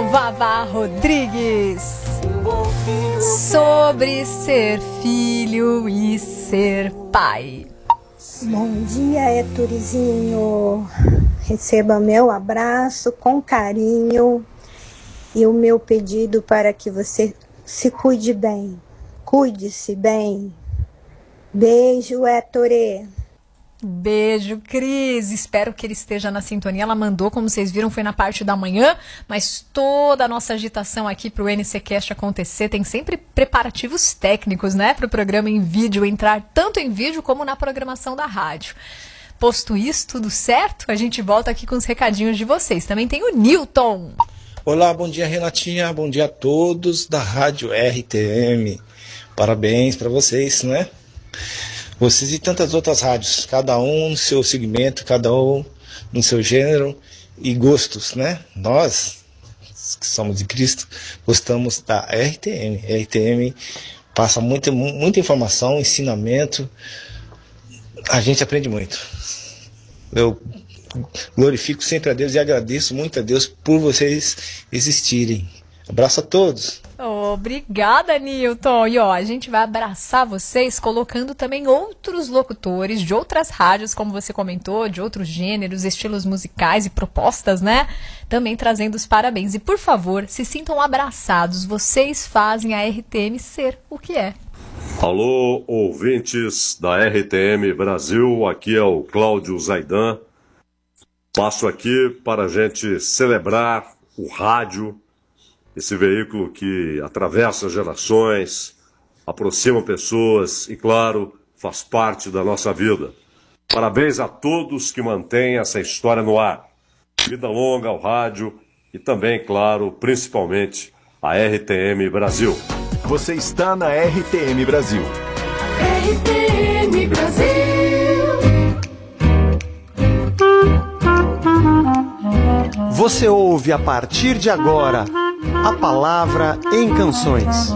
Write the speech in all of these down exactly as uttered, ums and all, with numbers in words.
Vavá Rodrigues, sobre ser filho e ser pai. Bom dia, Héctorzinho. Receba meu abraço com carinho e o meu pedido para que você se cuide bem. Cuide-se bem. Beijo, Héctor. Beijo, Cris. Espero que ele esteja na sintonia. Ela mandou, como vocês viram, foi na parte da manhã, mas toda a nossa agitação aqui para o NCCast acontecer tem sempre preparativos técnicos, né? Para o programa em vídeo entrar tanto em vídeo como na programação da rádio. Posto isso, tudo certo? A gente volta aqui com os recadinhos de vocês. Também tem o Newton. Olá, bom dia, Renatinha. Bom dia a todos da Rádio R T M. Parabéns para vocês, né? Vocês e tantas outras rádios, cada um no seu segmento, cada um no seu gênero e gostos, né? Nós, que somos de Cristo, gostamos da R T M. A R T M passa muita, muita informação, ensinamento, a gente aprende muito. Eu glorifico sempre a Deus e agradeço muito a Deus por vocês existirem. Abraço a todos. Obrigada, Nilton. E ó, a gente vai abraçar vocês colocando também outros locutores de outras rádios, como você comentou, de outros gêneros, estilos musicais e propostas, né? Também trazendo os parabéns. E por favor, se sintam abraçados. Vocês fazem a R T M ser o que é. Alô, ouvintes da R T M Brasil, aqui é o Cláudio Zaidan. Passo aqui para a gente celebrar o rádio, esse veículo que atravessa gerações, aproxima pessoas e, claro, faz parte da nossa vida. Parabéns a todos que mantêm essa história no ar. Vida longa ao rádio e também, claro, principalmente a R T M Brasil. Você está na R T M Brasil. R T M Brasil. Você ouve a partir de agora a palavra em canções.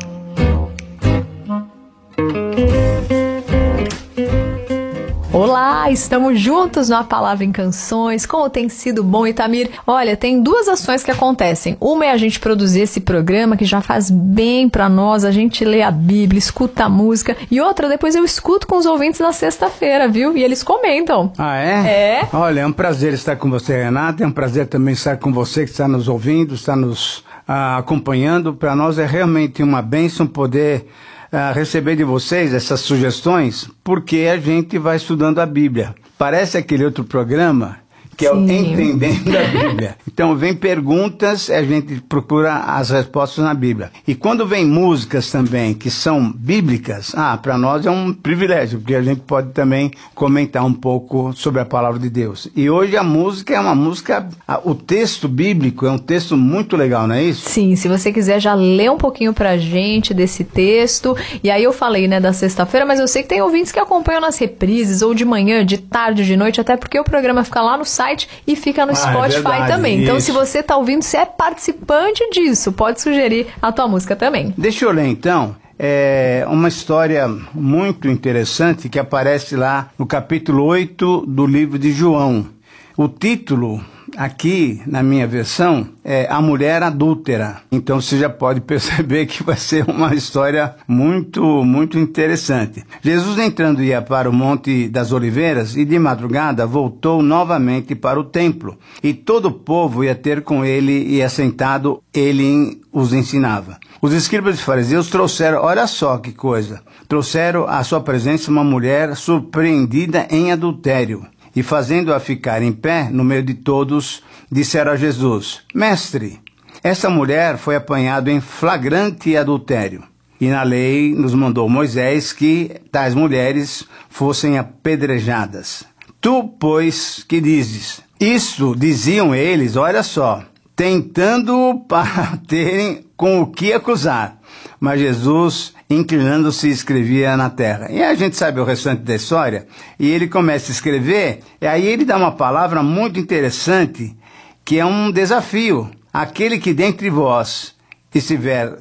Olá, estamos juntos na Palavra em Canções. Como tem sido bom, Itamir? Olha, tem duas ações que acontecem. Uma é a gente produzir esse programa que já faz bem pra nós, a gente lê a Bíblia, escuta a música. E outra, depois eu escuto com os ouvintes na sexta-feira, viu? E eles comentam. Ah, é? É. Olha, é um prazer estar com você, Renata. É um prazer também estar com você que está nos ouvindo, está nos ah, acompanhando. Para nós é realmente uma bênção poder Uh, receber de vocês essas sugestões, porque a gente vai estudando a Bíblia. Parece aquele outro programa que é o Entendendo a Bíblia. Então, vem perguntas, a gente procura as respostas na Bíblia. E quando vem músicas também, que são bíblicas, ah, para nós é um privilégio, porque a gente pode também comentar um pouco sobre a palavra de Deus. E hoje a música é uma música, o texto bíblico é um texto muito legal, não é isso? Sim, se você quiser já ler um pouquinho pra gente desse texto. E aí eu falei, né, da sexta-feira, mas eu sei que tem ouvintes que acompanham nas reprises, ou de manhã, de tarde, de noite, até porque o programa fica lá no site e fica no ah, Spotify é verdade, também. Isso. Então, se você tá ouvindo, você é participante disso, pode sugerir a tua música também. Deixa eu ler, então. É uma história muito interessante que aparece lá no capítulo oito do livro de João. O título aqui, na minha versão, é A Mulher Adúltera. Então você já pode perceber que vai ser uma história muito, muito interessante. Jesus entrando ia para o Monte das Oliveiras e de madrugada voltou novamente para o templo. E todo o povo ia ter com ele e assentado ele os ensinava. Os escribas e fariseus trouxeram, olha só que coisa, trouxeram à sua presença uma mulher surpreendida em adultério. E fazendo-a ficar em pé no meio de todos, disseram a Jesus: Mestre, essa mulher foi apanhada em flagrante adultério. E na lei nos mandou Moisés que tais mulheres fossem apedrejadas. Tu, pois, que dizes? Isso diziam eles, olha só, tentando para terem com o que acusar. Mas Jesus, inclinando-se, escrevia na terra. E a gente sabe o restante da história. E ele começa a escrever, e aí ele dá uma palavra muito interessante, que é um desafio. Aquele que dentre vós estiver